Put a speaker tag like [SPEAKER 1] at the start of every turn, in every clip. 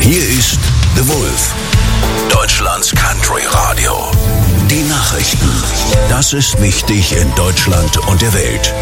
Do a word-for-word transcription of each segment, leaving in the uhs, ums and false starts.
[SPEAKER 1] Hier ist The Wolf, Deutschlands Country Radio. Die Nachrichten. Das ist wichtig in Deutschland und der Welt.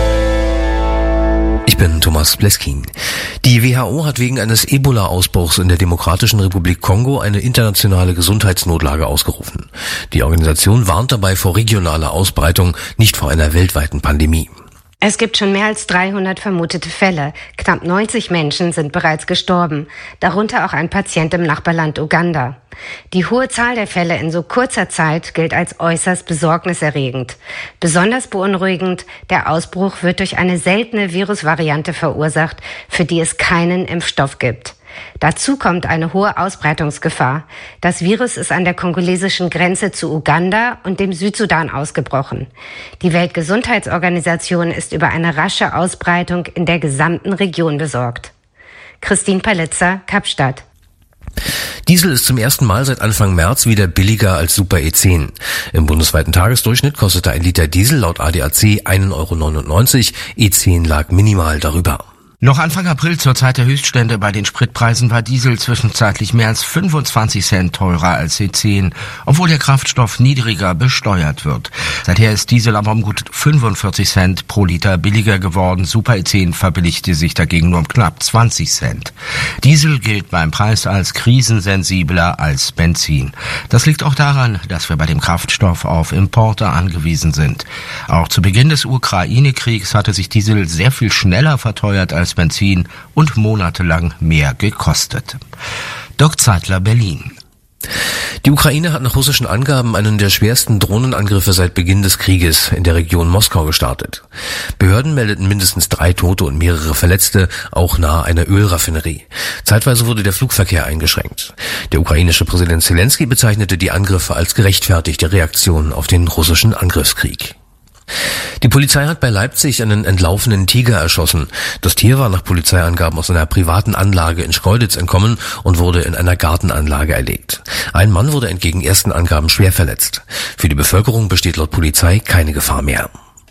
[SPEAKER 2] Ich bin Thomas Bleskin. Die W H O hat wegen eines Ebola-Ausbruchs in der Demokratischen Republik Kongo eine internationale Gesundheitsnotlage ausgerufen. Die Organisation warnt dabei vor regionaler Ausbreitung, nicht vor einer weltweiten Pandemie.
[SPEAKER 3] Es gibt schon mehr als dreihundert vermutete Fälle. Knapp neunzig Menschen sind bereits gestorben, darunter auch ein Patient im Nachbarland Uganda. Die hohe Zahl der Fälle in so kurzer Zeit gilt als äußerst besorgniserregend. Besonders beunruhigend, der Ausbruch wird durch eine seltene Virusvariante verursacht, für die es keinen Impfstoff gibt. Dazu kommt eine hohe Ausbreitungsgefahr. Das Virus ist an der kongolesischen Grenze zu Uganda und dem Südsudan ausgebrochen. Die Weltgesundheitsorganisation ist über eine rasche Ausbreitung in der gesamten Region besorgt. Christine Palitzer, Kapstadt.
[SPEAKER 2] Diesel ist zum ersten Mal seit Anfang März wieder billiger als Super E zehn. Im bundesweiten Tagesdurchschnitt kostete ein Liter Diesel laut A D A C ein Euro neunundneunzig, E zehn lag minimal darüber.
[SPEAKER 4] Noch Anfang April zur Zeit der Höchststände bei den Spritpreisen war Diesel zwischenzeitlich mehr als fünfundzwanzig Cent teurer als E zehn, obwohl der Kraftstoff niedriger besteuert wird. Seither ist Diesel aber um gut fünfundvierzig Cent pro Liter billiger geworden. Super E zehn verbilligte sich dagegen nur um knapp zwanzig Cent. Diesel gilt beim Preis als krisensensibler als Benzin. Das liegt auch daran, dass wir bei dem Kraftstoff auf Importe angewiesen sind. Auch zu Beginn des Ukraine-Kriegs hatte sich Diesel sehr viel schneller verteuert als Benzin und monatelang mehr gekostet. Dirk Zeitler, Berlin.
[SPEAKER 2] Die Ukraine hat nach russischen Angaben einen der schwersten Drohnenangriffe seit Beginn des Krieges in der Region Moskau gestartet. Behörden meldeten mindestens drei Tote und mehrere Verletzte, auch nahe einer Ölraffinerie. Zeitweise wurde der Flugverkehr eingeschränkt. Der ukrainische Präsident Zelensky bezeichnete die Angriffe als gerechtfertigte Reaktion auf den russischen Angriffskrieg. Die Polizei hat bei Leipzig einen entlaufenen Tiger erschossen. Das Tier war nach Polizeiangaben aus einer privaten Anlage in Schkeuditz entkommen und wurde in einer Gartenanlage erlegt. Ein Mann wurde entgegen ersten Angaben schwer verletzt. Für die Bevölkerung besteht laut Polizei keine Gefahr mehr.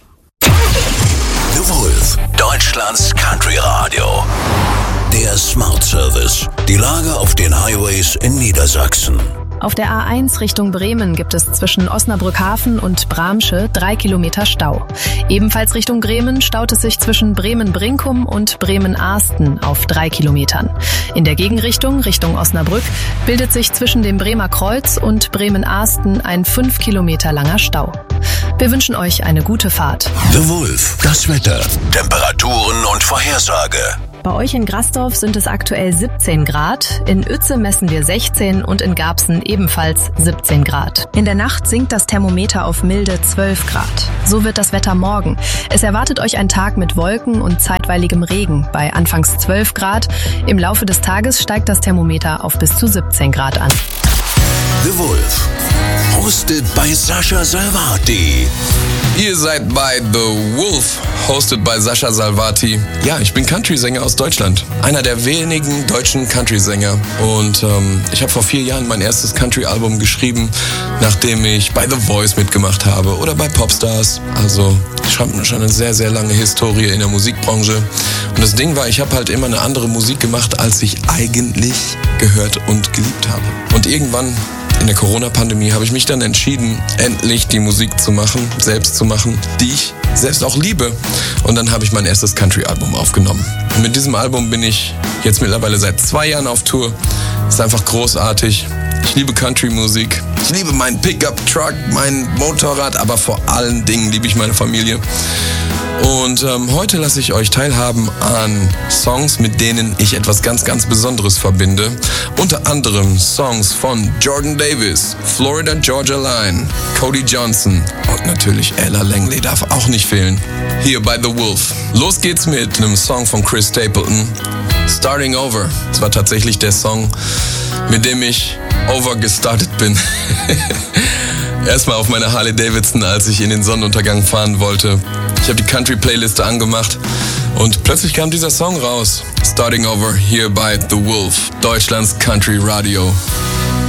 [SPEAKER 1] The Wolf, Deutschlands Country Radio. Der Smart Service. Die Lage auf den Highways in Niedersachsen.
[SPEAKER 5] Auf der A eins Richtung Bremen gibt es zwischen Osnabrück-Hafen und Bramsche drei Kilometer Stau. Ebenfalls Richtung Bremen staut es sich zwischen Bremen-Brinkum und Bremen-Ahsten auf drei Kilometern. In der Gegenrichtung, Richtung Osnabrück, bildet sich zwischen dem Bremer Kreuz und Bremen-Ahsten ein fünf Kilometer langer Stau. Wir wünschen euch eine gute Fahrt.
[SPEAKER 1] The Wolf, das Wetter, Temperaturen und Vorhersage.
[SPEAKER 5] Bei euch in Grasdorf sind es aktuell siebzehn Grad, in Uetze messen wir sechzehn und in Garbsen ebenfalls siebzehn Grad. In der Nacht sinkt das Thermometer auf milde zwölf Grad. So wird das Wetter morgen. Es erwartet euch ein Tag mit Wolken und zeitweiligem Regen bei anfangs zwölf Grad. Im Laufe des Tages steigt das Thermometer auf bis zu siebzehn Grad an.
[SPEAKER 1] The Wolf, hosted by Sascha Salvati.
[SPEAKER 6] Ihr seid bei The Wolf, hosted by Sascha Salvati. Ja, ich bin Country-Sänger aus Deutschland. Einer der wenigen deutschen Country-Sänger. Und ähm, ich habe vor vier Jahren mein erstes Country-Album geschrieben, nachdem ich bei The Voice mitgemacht habe oder bei Popstars. Also ich habe schon eine sehr, sehr lange Historie in der Musikbranche. Und das Ding war, ich habe halt immer eine andere Musik gemacht, als ich eigentlich gehört und geliebt habe. Und irgendwann in der Corona-Pandemie habe ich mich dann entschieden, endlich die Musik zu machen, selbst zu machen, die ich selbst auch liebe. Und dann habe ich mein erstes Country-Album aufgenommen. Und mit diesem Album bin ich jetzt mittlerweile seit zwei Jahren auf Tour. Ist einfach großartig. Ich liebe Country-Musik. Ich liebe meinen Pickup-Truck, mein Motorrad, aber vor allen Dingen liebe ich meine Familie. Und ähm, heute lasse ich euch teilhaben an Songs, mit denen ich etwas ganz, ganz Besonderes verbinde. Unter anderem Songs von Jordan Davis, Florida Georgia Line, Cody Johnson und natürlich Ella Langley darf auch nicht fehlen. Hier bei The Wolf. Los geht's mit einem Song von Chris Stapleton, Starting Over. Das war tatsächlich der Song, mit dem ich over gestartet bin. Erstmal auf meiner Harley Davidson, als ich in den Sonnenuntergang fahren wollte. Ich habe die Country-Playliste angemacht und plötzlich kam dieser Song raus. Starting Over hier bei The Wolf, Deutschlands Country Radio.